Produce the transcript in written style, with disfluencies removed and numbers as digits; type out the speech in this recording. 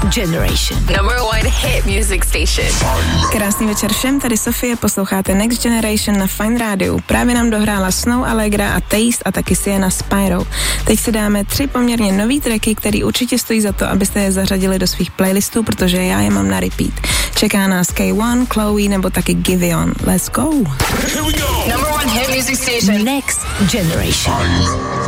Generation. Number 1 hit music station. Krásný večer všem, tady Sofie, posloucháte Next Generation na Fine Rádiu. Právě nám dohrála Snow Allegra a Taste a taky Sienna Spyro. Teď si dáme 3 poměrně nový tracky, který určitě stojí za to, abyste je zařadili do svých playlistů, protože já je mám na repeat. Čeká nás K1, Chloe nebo taky Giveon. Let's go! Number 1 hit music station. Next Generation.